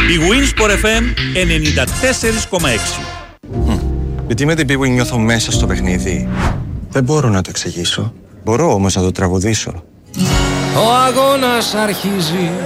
Η Winsport FM 94,6. Γιατί με την Big Win νιώθω μέσα στο παιχνίδι. Δεν μπορώ να το εξηγήσω. Μπορώ όμως να το τραγουδήσω. Ο αγώνας αρχίζει.